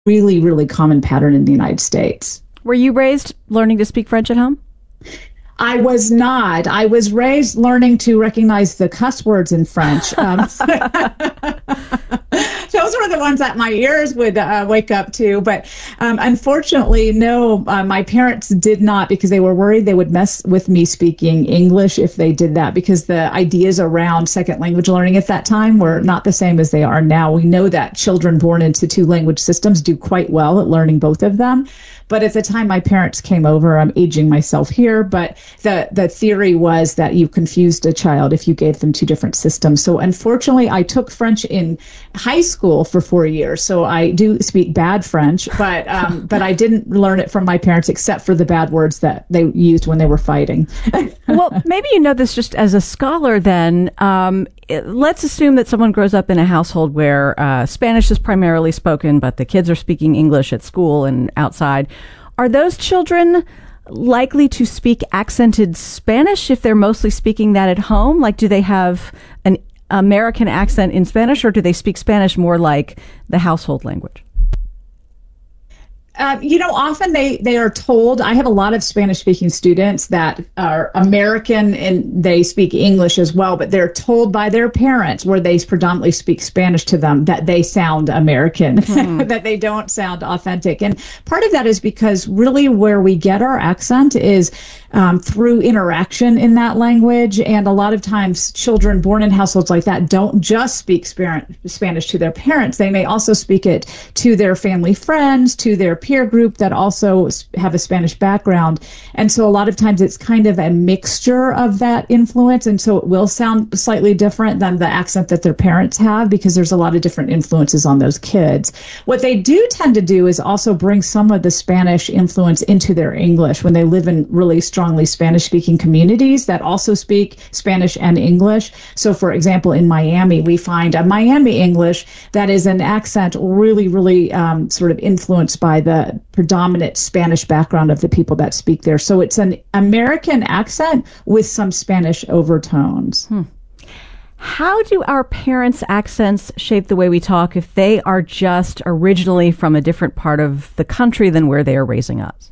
really, really common pattern in the United States. Were you raised learning to speak French at home? I was not. I was raised learning to recognize the cuss words in French. Those were the ones that my ears would wake up to. But unfortunately, no, my parents did not, because they were worried they would mess with me speaking English if they did that, because the ideas around second language learning at that time were not the same as they are now. We know that children born into two language systems do quite well at learning both of them. But at the time my parents came over, I'm aging myself here, but the theory was that you confused a child if you gave them two different systems. So unfortunately, I took French in high school for 4 years. So I do speak bad French, but I didn't learn it from my parents except for the bad words that they used when they were fighting. Well, maybe you know this just as a scholar then. Let's assume that someone grows up in a household where Spanish is primarily spoken, but the kids are speaking English at school and outside. Are those children likely to speak accented Spanish if they're mostly speaking that at home? Like, do they have an American accent in Spanish, or do they speak Spanish more like the household language? Often they are told. I have a lot of Spanish-speaking students that are American and they speak English as well, but they're told by their parents, where they predominantly speak Spanish to them, that they sound American, that they don't sound authentic. And part of that is because really where we get our accent is through interaction in that language. And a lot of times children born in households like that don't just speak Spanish to their parents. They may also speak it to their family friends, to their peer group that also have a Spanish background. And so a lot of times it's kind of a mixture of that influence. And so it will sound slightly different than the accent that their parents have, because there's a lot of different influences on those kids. What they do tend to do is also bring some of the Spanish influence into their English when they live in really strongly Spanish-speaking communities that also speak Spanish and English. So, for example, in Miami, we find a Miami English that is an accent really, really sort of influenced by the predominant Spanish background of the people that speak there. So it's an American accent with some Spanish overtones. How do our parents' accents shape the way we talk if they are just originally from a different part of the country than where they are raising us?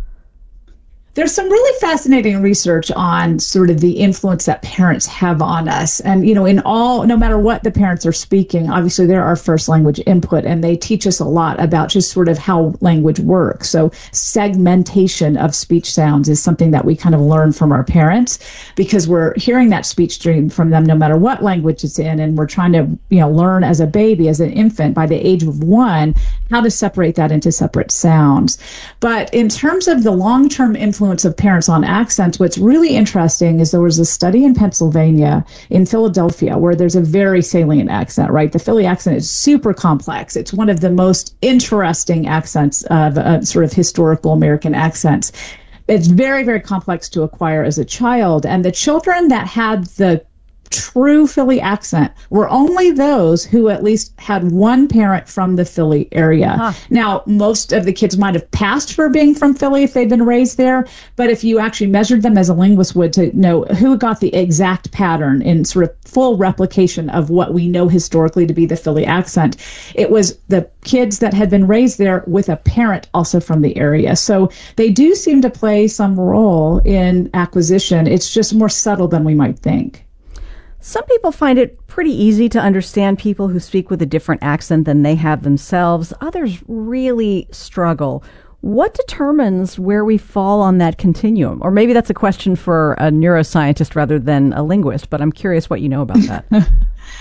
There's some really fascinating research on sort of the influence that parents have on us. And, no matter what the parents are speaking, obviously they're our first language input, and they teach us a lot about just sort of how language works. So segmentation of speech sounds is something that we kind of learn from our parents, because we're hearing that speech stream from them no matter what language it's in. And we're trying to, learn as a baby, as an infant, by the age of 1, how to separate that into separate sounds. But in terms of the long-term influence of parents on accents, what's really interesting is there was a study in Pennsylvania, in Philadelphia, where there's a very salient accent, right? The Philly accent is super complex. It's one of the most interesting accents of sort of historical American accents. It's very, very complex to acquire as a child. And the children that had the true Philly accent were only those who at least had one parent from the Philly area. Now, most of the kids might have passed for being from Philly if they'd been raised there, but if you actually measured them as a linguist would to know who got the exact pattern in sort of full replication of what we know historically to be the Philly accent, it was the kids that had been raised there with a parent also from the area. So they do seem to play some role in acquisition. It's just more subtle than we might think. Some people find it pretty easy to understand people who speak with a different accent than they have themselves. Others really struggle. What determines where we fall on that continuum? Or maybe that's a question for a neuroscientist rather than a linguist, but I'm curious what you know about that.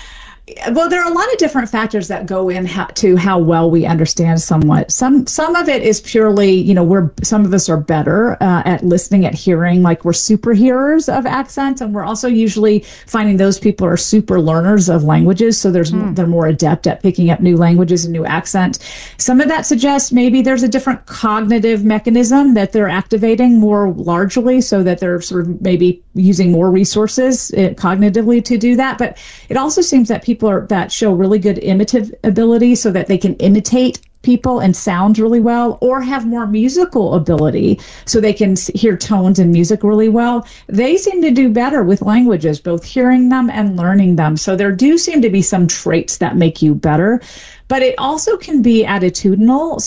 Well, there are a lot of different factors that go in to how well we understand somewhat. Some of it is purely, some of us are better at listening, at hearing, like we're super hearers of accents, and we're also usually finding those people are super learners of languages, so they're more adept at picking up new languages and new accents. Some of that suggests maybe there's a different cognitive mechanism that they're activating more largely, so that they're sort of maybe using more resources cognitively to do that. But it also seems that people that show really good imitative ability, so that they can imitate people and sound really well, or have more musical ability so they can hear tones and music really well. They seem to do better with languages, both hearing them and learning them. So there do seem to be some traits that make you better. But it also can be attitudinal.